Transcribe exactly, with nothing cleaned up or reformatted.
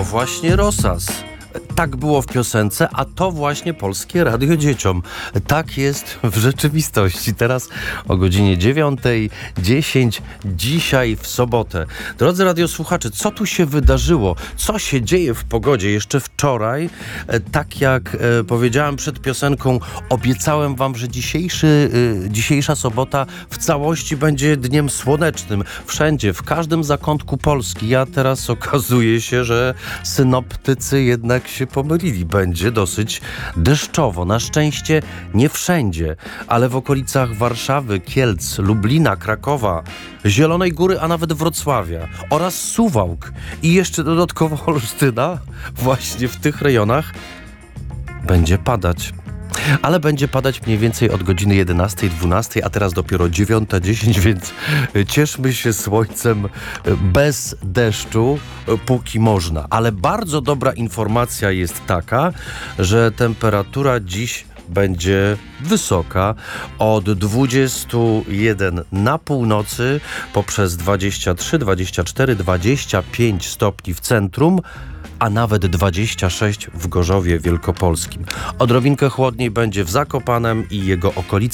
to właśnie Rosas. Tak było w piosence, a to właśnie Polskie Radio Dzieciom. Tak jest w rzeczywistości. Teraz o godzinie dziewiątej dziesięć, dzisiaj w sobotę. Drodzy radiosłuchacze, co tu się wydarzyło? Co się dzieje w pogodzie? Jeszcze wczoraj, tak jak e, powiedziałem przed piosenką, obiecałem wam, że dzisiejszy, e, dzisiejsza sobota w całości będzie dniem słonecznym. Wszędzie, w każdym zakątku Polski. Ja teraz okazuje się, że synoptycy jednak się pomylili. Będzie dosyć deszczowo. Na szczęście nie wszędzie, ale w okolicach Warszawy, Kielc, Lublina, Krakowa, Zielonej Góry, a nawet Wrocławia oraz Suwałk i jeszcze dodatkowo Olsztyna, właśnie w tych rejonach będzie padać. Ale będzie padać mniej więcej od godziny jedenastej, dwunastej, a teraz dopiero dziewiąta dziesięć, więc cieszmy się słońcem bez deszczu, póki można. Ale bardzo dobra informacja jest taka, że temperatura dziś będzie wysoka od dwudziestu jeden na północy poprzez dwadzieścia trzy, dwadzieścia cztery, dwadzieścia pięć stopni w centrum, a nawet dwadzieścia sześć w Gorzowie Wielkopolskim. Odrobinkę chłodniej będzie w Zakopanem i jego okolicach.